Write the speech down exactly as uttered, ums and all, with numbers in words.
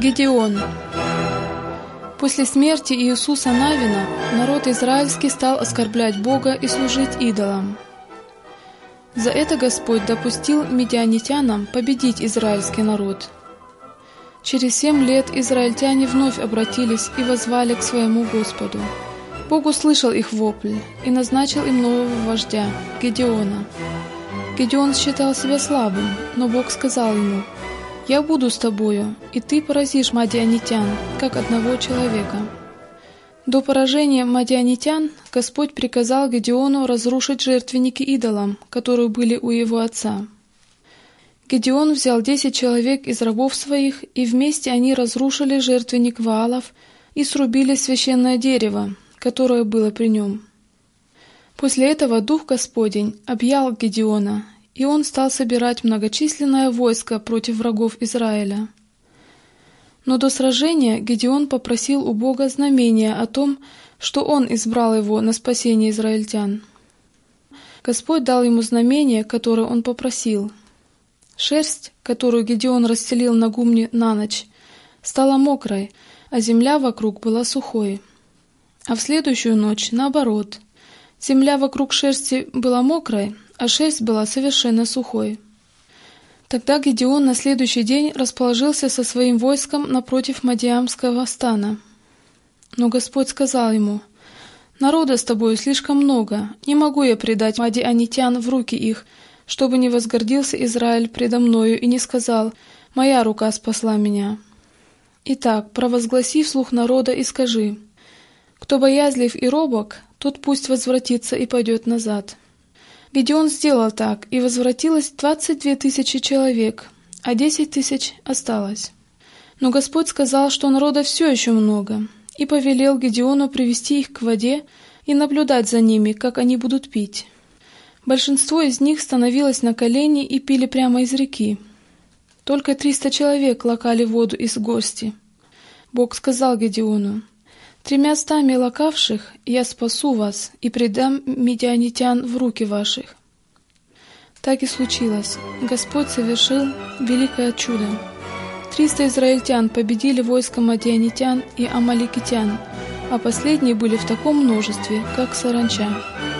Гедеон. После смерти Иисуса Навина народ израильский стал оскорблять Бога и служить идолам. За это Господь допустил медианитянам победить израильский народ. Через семь лет израильтяне вновь обратились и воззвали к своему Господу. Бог услышал их вопль и назначил им нового вождя, Гедеона. Гедеон считал себя слабым, но Бог сказал ему: «Я буду с тобою, и ты поразишь мадианитян, как одного человека». До поражения мадианитян Господь приказал Гедеону разрушить жертвенники идолам, которые были у его отца. Гедеон взял десять человек из рабов своих, и вместе они разрушили жертвенник Ваалов и срубили священное дерево, которое было при нем. После этого Дух Господень объял Гедеона, и он стал собирать многочисленное войско против врагов Израиля. Но до сражения Гедеон попросил у Бога знамения о том, что он избрал его на спасение израильтян. Господь дал ему знамение, которое он попросил. Шерсть, которую Гедеон расстелил на гумне на ночь, стала мокрой, а земля вокруг была сухой. А в следующую ночь, наоборот, земля вокруг шерсти была мокрой, а шерсть была совершенно сухой. Тогда Гедеон на следующий день расположился со своим войском напротив Мадиамского стана. Но Господь сказал ему: «Народа с тобою слишком много, не могу я предать мадианитян в руки их, чтобы не возгордился Израиль предо мною и не сказал: моя рука спасла меня. Итак, провозгласи вслух народа и скажи: кто боязлив и робок, тот пусть возвратится и пойдет назад». Гедеон сделал так, и возвратилось двадцать две тысячи человек, а десять тысяч осталось. Но Господь сказал, что народа все еще много, и повелел Гедеону привести их к воде и наблюдать за ними, как они будут пить. Большинство из них становилось на колени и пили прямо из реки. Только триста человек лакали воду из горсти. Бог сказал Гедеону: «Тремя стами лакавших я спасу вас и предам медианитян в руки ваших». Так и случилось. Господь совершил великое чудо. Триста израильтян победили войско мадианитян и амаликитян, а последние были в таком множестве, как саранча.